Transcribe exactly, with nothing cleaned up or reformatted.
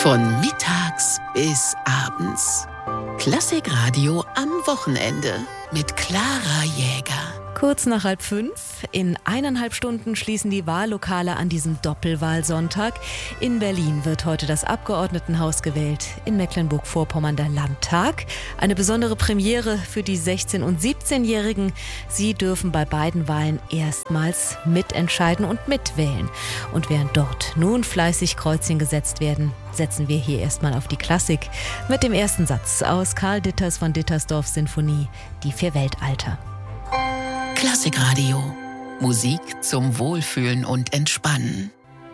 Von mittags bis abends. Klassikradio am Wochenende mit Clara Jäger. Kurz nach halb fünf. In eineinhalb Stunden schließen die Wahllokale an diesem Doppelwahlsonntag. In Berlin wird heute das Abgeordnetenhaus gewählt. In Mecklenburg-Vorpommern der Landtag. Eine besondere Premiere für die sechzehn- und siebzehnjährigen. Sie dürfen bei beiden Wahlen erstmals mitentscheiden und mitwählen. Und während dort nun fleißig Kreuzchen gesetzt werden, setzen wir hier erstmal auf die Klassik mit dem ersten Satz aus Karl Ditters von Dittersdorfs Sinfonie, Die vier Weltalter. Klassikradio. Musik zum Wohlfühlen und Entspannen.